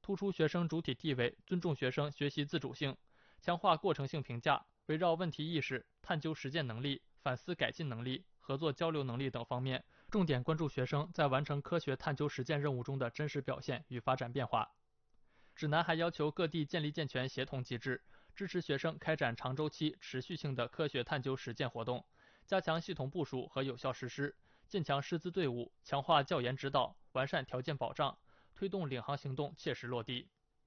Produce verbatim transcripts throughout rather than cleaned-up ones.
突出学生主体地位，尊重学生学习自主性，强化过程性评价，围绕问题意识、探究实践能力、反思改进能力、合作交流能力等方面，重点关注学生在完成科学探究实践任务中的真实表现与发展变化。指南还要求各地建立健全协同机制，支持学生开展长周期、持续性的科学探究实践活动，加强系统部署和有效实施，建强师资队伍，强化教研指导，完善条件保障，推动领航行动切实落地。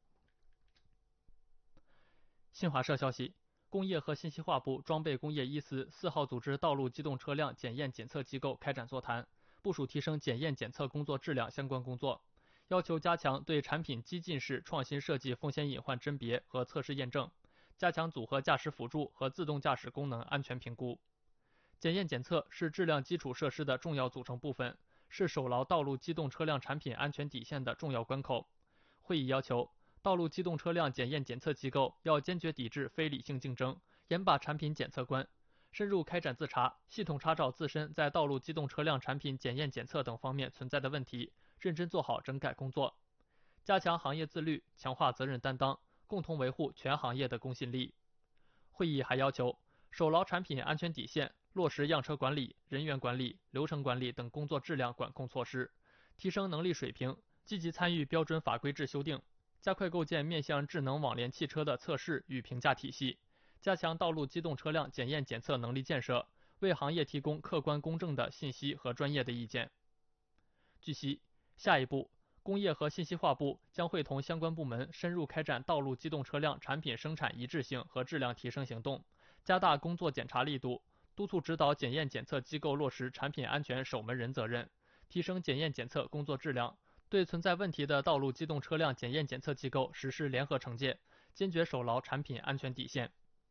新华社消息，工业和信息化部装备工业一司四号组织道路机动车辆检验检测机构开展座谈，部署提升检验检测工作质量相关工作，要求加强对产品激进式创新设计风险隐患甄别和测试验证，加强组合驾驶辅助和自动驾驶功能安全评估。检验检测是质量基础设施的重要组成部分，是守牢道路机动车辆产品安全底线的重要关口。会议要求，道路机动车辆检验检测机构要坚决抵制非理性竞争，严把产品检测关，深入开展自查，系统查找自身在道路机动车辆产品检验检测等方面存在的问题，认真做好整改工作，加强行业自律，强化责任担当，共同维护全行业的公信力。会议还要求，守牢产品安全底线，落实样车管理、人员管理、流程管理等工作质量管控措施，提升能力水平，积极参与标准法规制修订，加快构建面向智能网联汽车的测试与评价体系，加强道路机动车辆检验检测能力建设，为行业提供客观公正的信息和专业的意见。据悉，下一步，工业和信息化部将会同相关部门深入开展道路机动车辆产品生产一致性和质量提升行动，加大工作检查力度，督促指导检验检测机构落实产品安全守门人责任，提升检验检测工作质量，对存在问题的道路机动车辆检验检测机构实施联合惩戒，坚决守牢产品安全底线。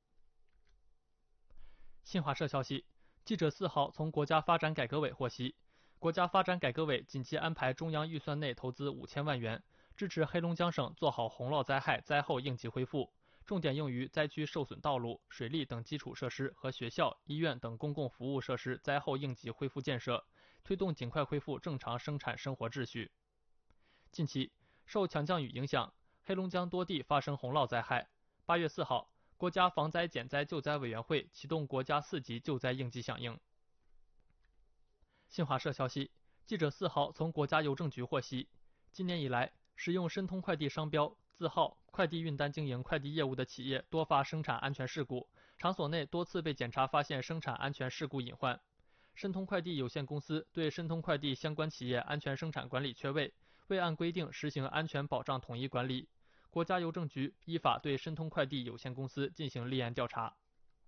新华社消息，记者四号从国家发展改革委获悉，国家发展改革委紧急安排中央预算内投资五千万元，支持黑龙江省做好洪涝灾害灾后应急恢复，重点用于灾区受损道路、水利等基础设施和学校、医院等公共服务设施灾后应急恢复建设，推动尽快恢复正常生产生活秩序。近期，受强降雨影响，黑龙江多地发生洪涝灾害。八月四号，国家防灾减灾救灾委员会启动国家四级救灾应急响应。新华社消息，记者四号从国家邮政局获悉，今年以来，使用申通快递商标、字号、快递运单经营快递业务的企业多发生产安全事故，场所内多次被检查发现生产安全事故隐患。申通快递有限公司对申通快递相关企业安全生产管理缺位，未按规定实行安全保障统一管理，国家邮政局依法对申通快递有限公司进行立案调查。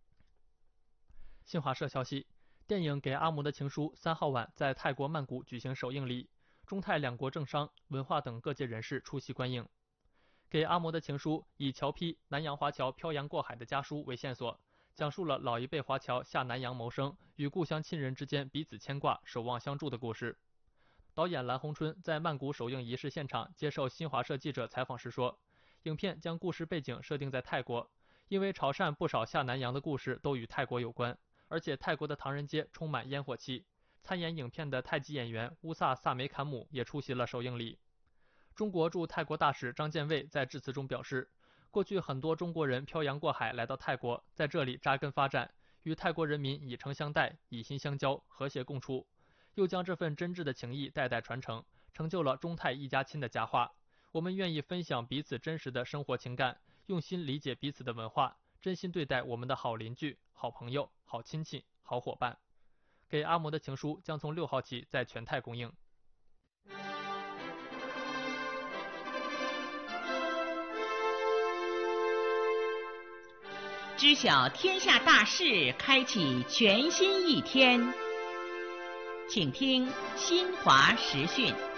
新华社消息，电影《给阿嬷的情书》三号晚在泰国曼谷举行首映礼，中泰两国政商、文化等各界人士出席观影。《给阿嬷的情书》以侨批南洋华侨漂洋过海的家书为线索，讲述了老一辈华侨下南洋谋生与故乡亲人之间彼此牵挂、守望相助的故事。导演蓝洪春在曼谷首映仪式现场接受新华社记者采访时说，影片将故事背景设定在泰国，因为潮汕不少下南洋的故事都与泰国有关，而且泰国的唐人街充满烟火气。参演影片的泰籍演员乌萨萨梅坎姆也出席了首映礼。中国驻泰国大使张建卫在致辞中表示，过去很多中国人漂洋过海来到泰国，在这里扎根发展，与泰国人民以诚相待，以心相交，和谐共处，又将这份真挚的情谊代代传承，成就了中泰一家亲的佳话。我们愿意分享彼此真实的生活情感，用心理解彼此的文化，真心对待我们的好邻居、好朋友、好亲戚、好伙伴。给阿嬷的情书将从六号起在全泰公映。 知晓天下大事，开启全新一天。请听新华时讯。